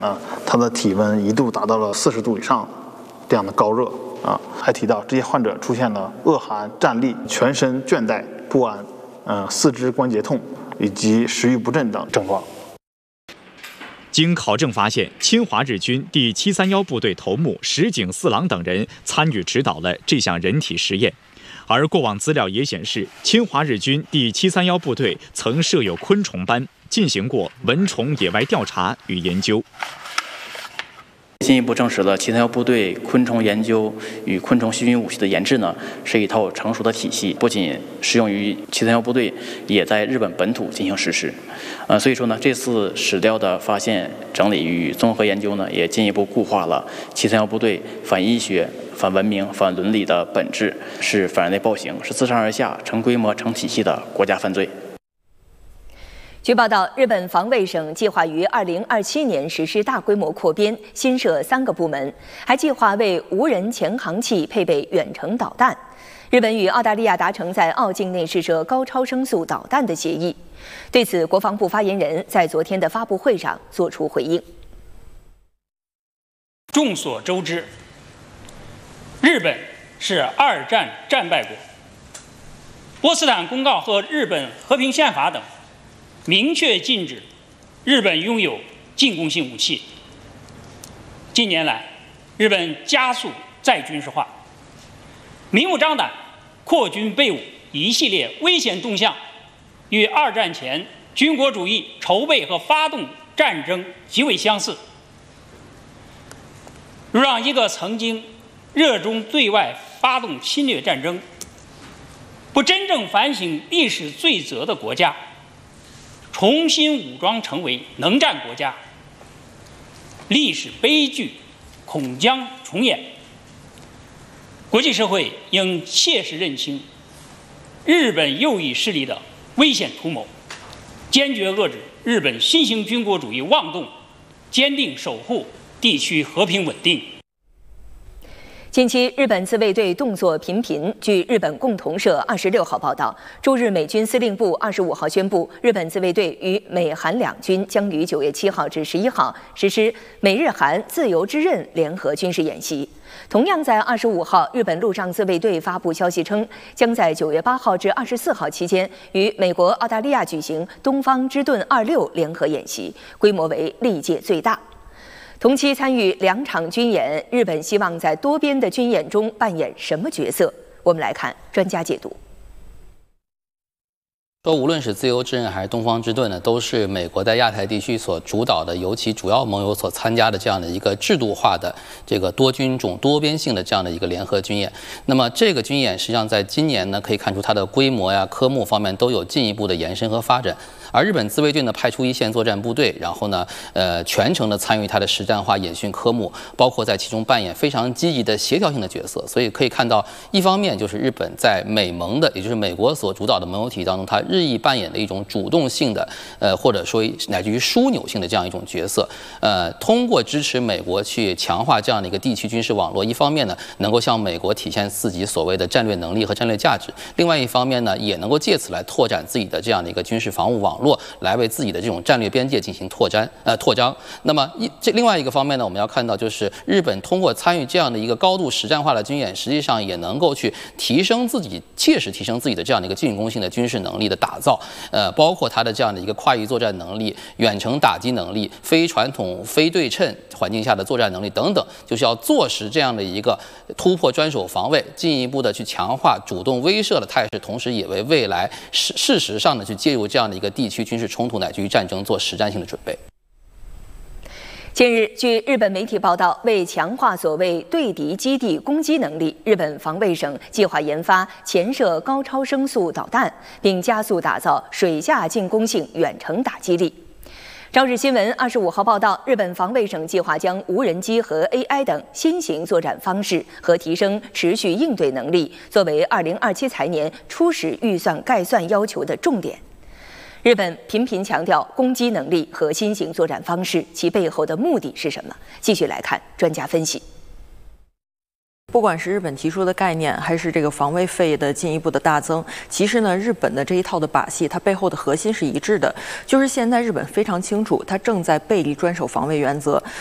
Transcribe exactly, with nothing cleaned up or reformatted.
啊，它的体温一度达到了四十度以上这样的高热啊。还提到这些患者出现了恶寒、战栗、全身倦怠不安、呃四肢关节痛以及食欲不振等症状。 经考证发现，侵华日军第七三一部队头目石井四郎等人参与指导了这项人体实验。而过往资料也显示，侵华日军第七三一部队曾设有昆虫班，进行过蚊虫野外调查与研究。 进一步证实了七三一部队昆虫研究与昆虫细菌武器的研制呢，是一套成熟的体系，不仅适用于七三一部队，也在日本本土进行实施。呃，所以说呢，这次史料的发现、整理与综合研究呢，也进一步固化了七三一部队反医学、反文明、反伦理的本质，是反人类暴行，是自上而下、成规模、成体系的国家犯罪。 据报道，日本防卫省计划于二零二七年实施大规模扩编，新设三个部门，还计划为无人潜航器配备远程导弹。日本与澳大利亚达成在澳境内试射高超声速导弹的协议。对此，国防部发言人在昨天的发布会上作出回应。 众所周知，日本是二战战败国，波茨坦公告和日本和平宪法等明确禁止日本拥有进攻性武器。近年来，日本加速再军事化，明目张胆扩军备武，一系列危险动向与二战前军国主义筹备和发动战争极为相似。若让一个曾经热衷对外发动侵略战争、不真正反省历史罪责的国家重新武装成为能战国家，历史悲剧恐将重演。国际社会应切实认清日本右翼势力的危险图谋，坚决遏制日本新型军国主义妄动，坚定守护地区和平稳定。 近期，日本自卫队动作频频。据日本共同社二十六号报道，驻日美军司令部二十五号宣布，日本自卫队与美韩两军将于九月七号至十一号实施美日韩自由之刃联合军事演习。同样在二十五号，日本陆上自卫队发布消息称，将在九月八号至二十四号期间与美国、澳大利亚举行东方之盾二六联合演习，规模为历届最大。同期参与两场军演，日本希望在多边的军演中扮演什么角色？我们来看专家解读。 说无论是自由之刃还是东方之盾呢，都是美国在亚太地区所主导的，由其主要盟友所参加的这样的一个制度化的这个多军种多边性的这样的一个联合军演。那么这个军演实际上在今年呢，可以看出它的规模呀、科目方面都有进一步的延伸和发展。而日本自卫队呢，派出一线作战部队，然后呢，呃，全程的参与它的实战化演训科目，包括在其中扮演非常积极的协调性的角色。所以可以看到，一方面就是日本在美盟的，也就是美国所主导的盟友体系当中，它日益扮演的一种主动性的，呃，或者说乃至于枢纽性的这样一种角色。呃，通过支持美国去强化这样的一个地区军事网络，一方面呢，能够向美国体现自己所谓的战略能力和战略价值；另外一方面呢，也能够借此来拓展自己的这样的一个军事防务网络。来为自己的这种战略边界进行拓展，呃，扩张。那么一这另外一个方面呢，我们要看到就是日本通过参与这样的一个高度实战化的军演，实际上也能够去提升自己，切实提升自己的这样的一个进攻性的军事能力的打造。呃，包括它的这样的一个跨域作战能力、远程打击能力、非传统、非对称环境下的作战能力等等，就是要坐实这样的一个突破专守防卫，进一步的去强化主动威慑的态势，同时也为未来事事实上的去介入这样的一个地区军事冲突乃至于战争做实战性的准备。 近日，据日本媒体报道，为强化所谓对敌基地攻击能力，日本防卫省计划研发潜射高超声速导弹，并加速打造水下进攻性远程打击力。朝日新闻二十五号报道，日本防卫省计划将无人机和 A I 等新型作战方式和提升持续应对能力作为二零二七财年初始预算概算要求的重点。日本频频强调攻击能力和新型作战方式，其背后的目的是什么？继续来看专家分析。 不管是日本提出的概念，还是这个防卫费的进一步的大增，其实呢，日本的这一套的把戏，它背后的核心是一致的，就是现在日本非常清楚，它正在背离专守防卫原则。